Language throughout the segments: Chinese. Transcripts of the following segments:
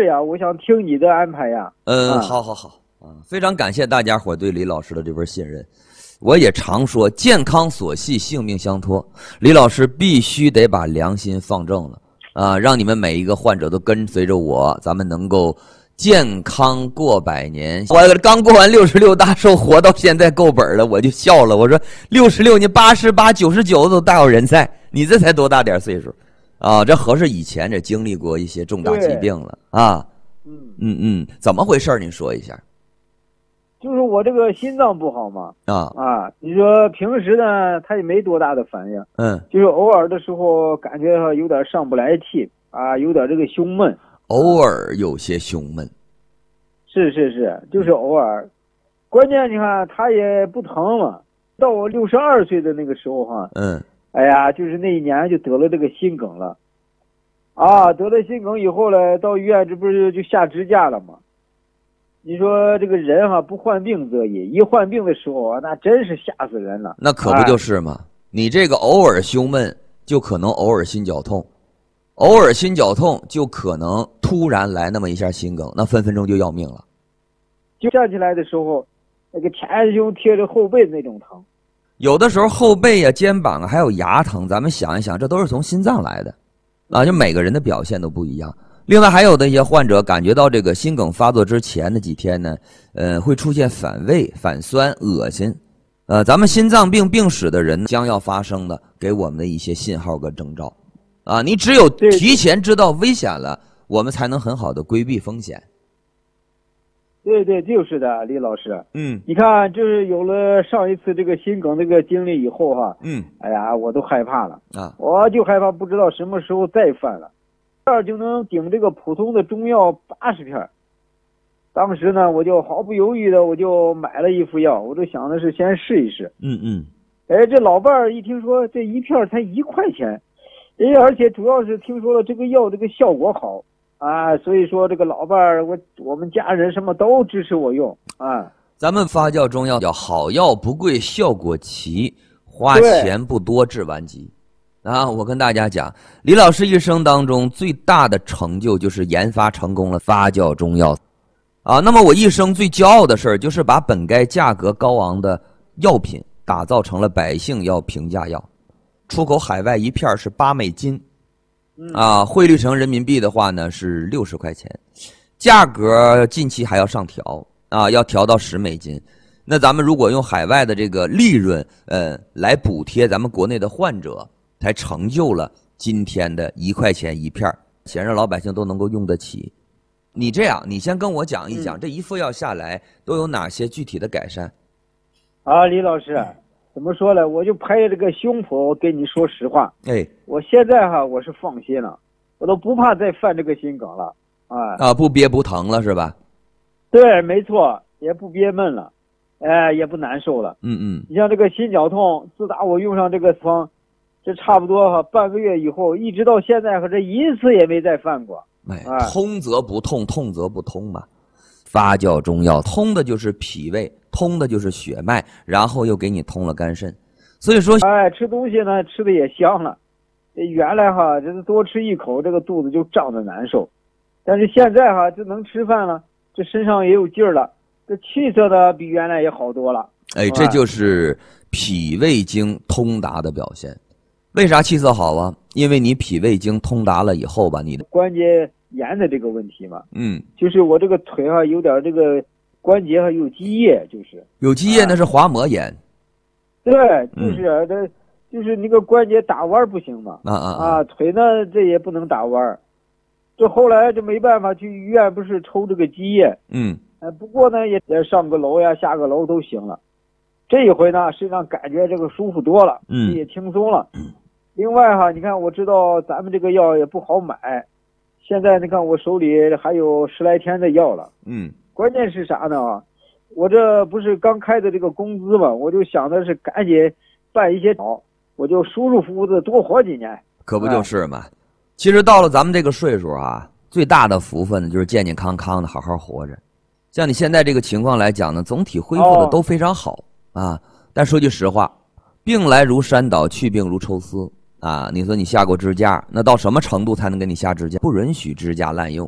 事呀，我想听你的安排呀。 好啊，非常感谢大家伙对李老师的这份信任。我也常说，健康所系，性命相托。李老师必须得把良心放正了啊，让你们每一个患者都跟随着我，咱们能够健康过100年。我刚过完66大寿，活到现在够本了，我就笑了。我说66，你88、99都大有人在，你这才多大点岁数啊？这合适以前这经历过一些重大疾病了啊。怎么回事您说一下。 就是我这个心脏不好嘛，你说平时呢，他也没多大的反应，就是偶尔的时候感觉有点上不来气啊，有点这个胸闷， 偶尔有些胸闷， 是，就是偶尔。关键你看他也不疼了，到我62岁的那个时候哈，哎呀，就是那一年就得了这个心梗了，得了心梗以后呢，到医院这不是就下支架了吗？你说这个人不患病则已，一患病的时候那真是吓死人了。 那可不就是吗？你这个偶尔胸闷，就可能偶尔心绞痛，偶尔心绞痛就可能突然来那么一下心梗，那分分钟就要命了。 就站起来的时候，那个前胸贴着后背的那种疼， 有的时候后背呀、肩膀还有牙疼，咱们想一想，这都是从心脏来的啊，就每个人的表现都不一样。另外还有的一些患者感觉到这个心梗发作之前的几天呢，会出现反胃、反酸、恶心，咱们心脏病病史的人将要发生的给我们的一些信号跟征兆，你只有提前知道危险了，我们才能很好的规避风险。 对，就是的，李老师。你看，就是有了上一次这个心梗这个经历以后哎呀，我都害怕了我就害怕不知道什么时候再犯了。这儿就能顶这个普通的中药80片，当时呢，我就毫不犹豫的我就买了一副药，我就想的是先试一试。这老伴儿一听说这一片才1块钱，而且主要是听说了这个药这个效果好所以说这个老伴儿我们家人什么都支持我用咱们发酵中药叫好药不贵，效果齐，花钱不多，治完急。我跟大家讲，李老师一生当中最大的成就就是研发成功了发酵中药那么我一生最骄傲的事儿就是把本该价格高昂的药品打造成了百姓要平价药，出口海外一片是8美金汇率成人民币的话呢是60块钱，价格近期还要上调要调到10美金。那咱们如果用海外的这个利润来补贴咱们国内的患者，才成就了今天的1块钱一片，显然老百姓都能够用得起。你这样，你先跟我讲一讲，这一副药下来都有哪些具体的改善？ 李老师，怎么说呢？我就拍着这个胸脯，我跟你说实话，我现在我是放心了，我都不怕再犯这个心梗了不憋不疼了是吧？ 对，没错，也不憋闷了，也不难受了。你像这个心绞痛，自打我用上这个方，这差不多半个月以后，一直到现在这一次也没再犯过。 通则不痛，痛则不通嘛。发酵中药通的就是脾胃，通的就是血脉，然后又给你通了肝肾。所以说吃东西呢吃的也香了，原来这多吃一口这个肚子就胀得难受，但是现在这能吃饭了，这身上也有劲儿了，这气色呢比原来也好多了。 这就是脾胃经通达的表现。为啥气色好啊？因为你脾胃经通达了以后吧，你的关节炎的这个问题嘛，就是我这个腿有点这个关节有积液，就是有积液那是滑膜炎。 对，就是那个关节打弯不行嘛，腿呢这也不能打弯，这后来就没办法去医院不是抽这个积液，不过呢也上个楼呀下个楼都行了，这一回呢身上感觉这个舒服多了，也轻松了。另外你看我知道咱们这个药也不好买，现在你看我手里还有10来天的药了，关键是啥呢我这不是刚开的这个工资嘛，我就想的是赶紧办一些好，我就舒舒服服的多活几年。 可不就是嘛。其实到了咱们这个岁数最大的福分呢就是健健康康的好好活着。像你现在这个情况来讲呢，总体恢复的都非常好但说句实话，病来如山倒，去病如抽丝你说你下过支架，那到什么程度才能给你下支架？不允许支架滥用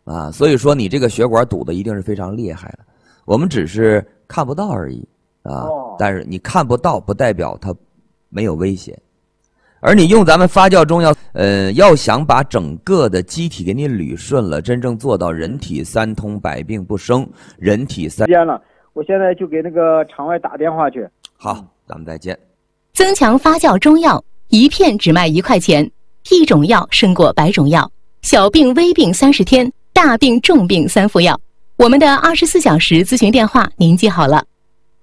啊，所以说你这个血管堵的一定是非常厉害的，我们只是看不到而已啊。但是你看不到不代表它没有危险。而你用咱们发酵中药，要想把整个的机体给你捋顺了，真正做到人体三通百病不生，人体三。 时间了，我现在就给那个场外打电话去。 好，咱们再见。 增强发酵中药，一片只卖1块钱，一种药胜过100种药。小病微病30天，大病重病3副药。我们的24小时咨询电话您记好了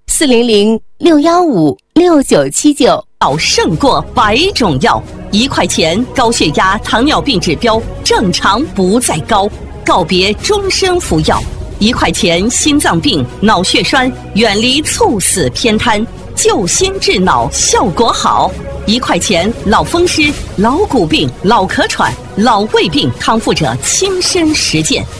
：400-615-6979。 药胜过100种药，1块钱高血压、糖尿病指标正常不再高，告别终身服药。1块钱心脏病、脑血栓远离猝死偏瘫，救心治脑效果好。1块钱老风湿、老骨病、老咳喘、老胃病康复者亲身实践。